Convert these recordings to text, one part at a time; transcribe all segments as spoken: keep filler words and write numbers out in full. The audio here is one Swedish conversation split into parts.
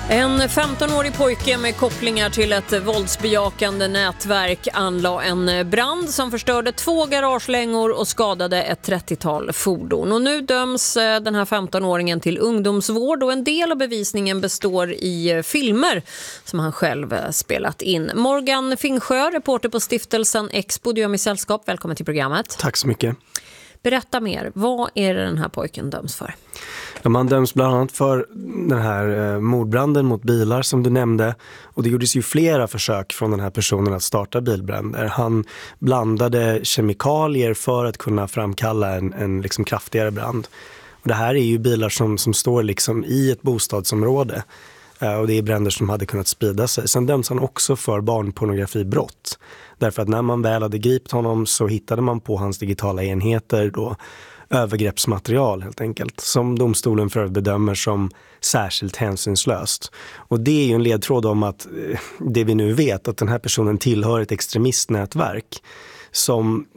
En femtonårig pojke med kopplingar till ett våldsbejakande nätverk anlade en brand som förstörde två garagelängor och skadade ett trettiotal fordon. Och nu döms den här femtonåringen till ungdomsvård och en del av bevisningen består i filmer som han själv spelat in. Morgan Fingsjö, reporter på stiftelsen Expo, du är med sällskap. Välkommen till programmet. Tack så mycket. Berätta mer, vad är det den här pojken döms för? Ja, man döms bland annat för den här eh, mordbranden mot bilar som du nämnde. Och det gjordes ju flera försök från den här personen att starta bilbränder. Han blandade kemikalier för att kunna framkalla en, en liksom kraftigare brand. Och det här är ju bilar som, som står liksom i ett bostadsområde. Eh, och det är bränder som hade kunnat sprida sig. Sen döms han också för barnpornografibrott. Därför att när man väl hade gripit honom så hittade man på hans digitala enheter då övergreppsmaterial helt enkelt, som domstolen för bedömer som särskilt hänsynslöst. Och det är ju en ledtråd om att det vi nu vet, att den här personen tillhör ett extremistnätverk som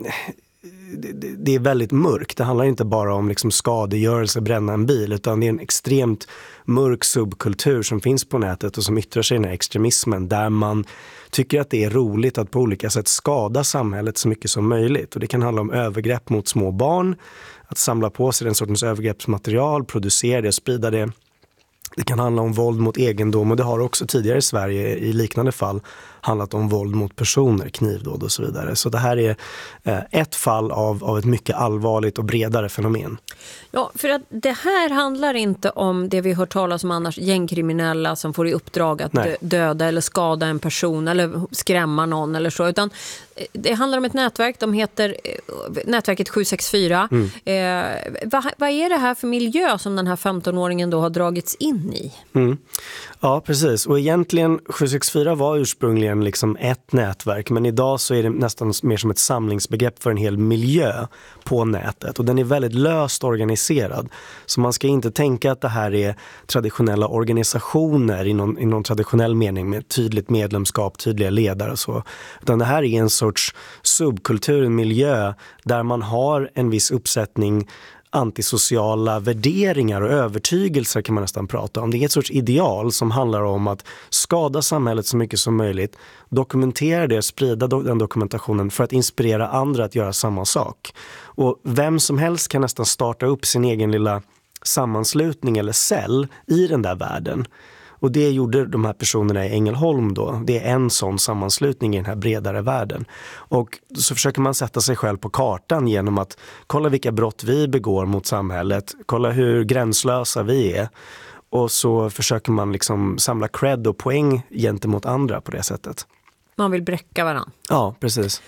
det är väldigt mörkt. Det handlar inte bara om liksom skadegörelse, bränna en bil, utan det är en extremt mörk subkultur som finns på nätet och som yttrar sig i den här extremismen där man tycker att det är roligt att på olika sätt skada samhället så mycket som möjligt. Och det kan handla om övergrepp mot små barn, att samla på sig den sortens övergreppsmaterial, producera det och sprida det. Det kan handla om våld mot egendom och det har också tidigare i Sverige i liknande fall handlat om våld mot personer, knivdåd och så vidare. Så det här är eh, ett fall av, av ett mycket allvarligt och bredare fenomen. Ja, för att det här handlar inte om det vi hört talas om annars, gängkriminella som får i uppdrag att dö- döda eller skada en person eller skrämma någon eller så, utan det handlar om ett nätverk, de heter nätverket sju sex fyra. Mm. Eh, vad, vad är det här för miljö som den här femtonåringen då har dragits in i? Mm. Ja, precis. Och egentligen sju sex fyra var ursprungligen liksom ett nätverk, men idag så är det nästan mer som ett samlingsbegrepp för en hel miljö på nätet och den är väldigt löst organiserad. Så man ska inte tänka att det här är traditionella organisationer i någon, i någon traditionell mening med tydligt medlemskap, tydliga ledare och så. Utan det här är en sorts subkultur, en miljö där man har en viss uppsättning antisociala värderingar och övertygelser kan man nästan prata om. Det är ett sorts ideal som handlar om att skada samhället så mycket som möjligt, dokumentera det, sprida den dokumentationen för att inspirera andra att göra samma sak. Och vem som helst kan nästan starta upp sin egen lilla sammanslutning eller cell i den där världen. Och det gjorde de här personerna i Ängelholm då. Det är en sån sammanslutning i den här bredare världen. Och så försöker man sätta sig själv på kartan genom att kolla vilka brott vi begår mot samhället. Kolla hur gränslösa vi är. Och så försöker man liksom samla cred och poäng gentemot andra på det sättet. Man vill bräcka varandra. Ja, precis.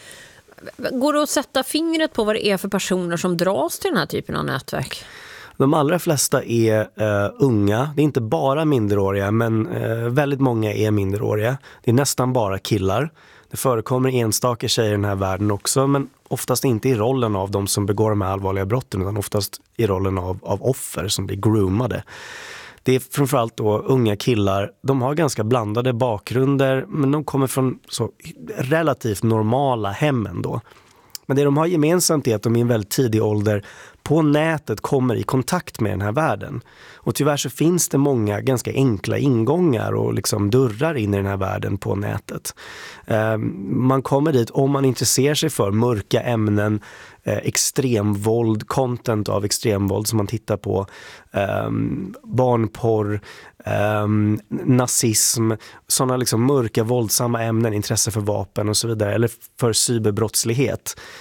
Går det att sätta fingret på vad det är för personer som dras till den här typen av nätverk? De allra flesta är uh, unga. Det är inte bara minderåriga, men uh, väldigt många är minderåriga. Det är nästan bara killar. Det förekommer enstaka tjejer i den här världen också, men oftast inte i rollen av de som begår de här allvarliga brotten, utan oftast i rollen av, av offer som blir groomade. Det är framförallt då unga killar. De har ganska blandade bakgrunder, men de kommer från så relativt normala hem ändå. Men det de har gemensamt är att de i en väldigt tidig ålder på nätet kommer i kontakt med den här världen. Och tyvärr så finns det många ganska enkla ingångar och liksom dörrar in i den här världen på nätet. Eh, man kommer dit om man intresserar sig för mörka ämnen, eh, extremvåld, content av extremvåld som man tittar på, eh, barnporr, eh, nazism, sådana liksom mörka våldsamma ämnen, intresse för vapen och så vidare, eller för cyberbrottslighet.